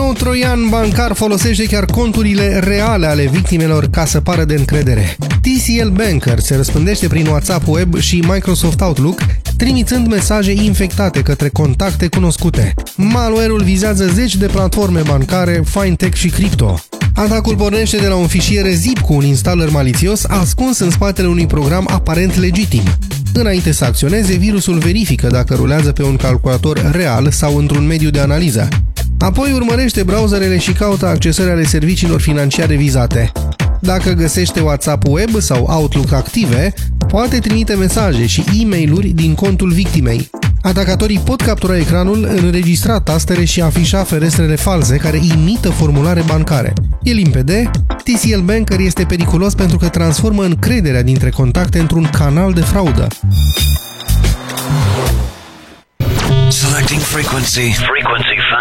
nou troian bancar folosește chiar conturile reale ale victimelor ca să pară de încredere. TCL Banker se răspândește prin WhatsApp Web și Microsoft Outlook, trimițând mesaje infectate către contacte cunoscute. Malware-ul vizează zeci de platforme bancare, fintech și cripto. Atacul pornește de la un fișier zip cu un installer malițios ascuns în spatele unui program aparent legitim. Înainte să acționeze, virusul verifică dacă rulează pe un calculator real sau într-un mediu de analiză. Apoi urmărește browserele și caută accesări ale serviciilor financiare vizate. Dacă găsește WhatsApp Web sau Outlook active, poate trimite mesaje și e-mail-uri din contul victimei. Atacatorii pot captura ecranul, înregistra tastere și afișa ferestrele false care imită formulare bancare. E limpede, TCL Banker este periculos pentru că transformă încrederea dintre contacte într-un canal de fraudă. Selecting frequency. Frequency